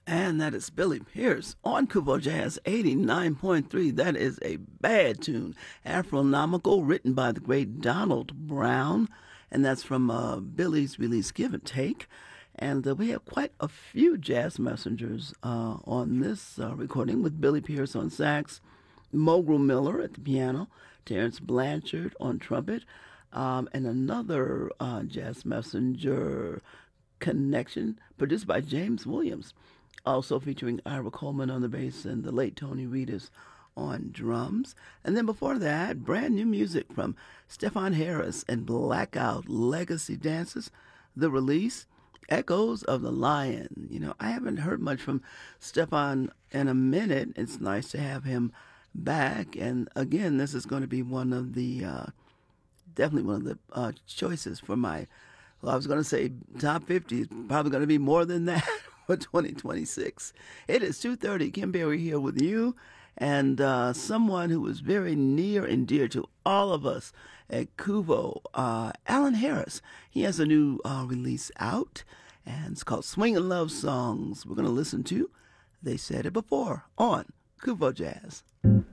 And that is Billy Pierce on Kubo Jazz 89.3. That is a bad tune. Afronomical, written by the great Donald Brown. And that's from Billy's release Give and Take. And we have quite a few jazz messengers on this recording with Billy Pierce on sax, Mogul Miller at the piano, Terrence Blanchard on trumpet, and another jazz messenger connection produced by James Williams, also featuring Ira Coleman on the bass and the late Tony Reedus on drums. And then before that, brand new music from Stefan Harris and Blackout Legacy Dances, the release, Echoes of the Lion. You know, I haven't heard much from Stefan in a minute. It's nice to have him back. And again, this is going to be one of the, definitely one of the choices for my, well, I was going to say top 50. It's probably going to be more than that for 2026. It is 2:30. Kim Berry here with you, and someone who is very near and dear to all of us at Kuvo, Alan Harris. He has a new release out, and it's called Swingin' Love Songs. We're going to listen to They Said It Before on Kuvo Jazz.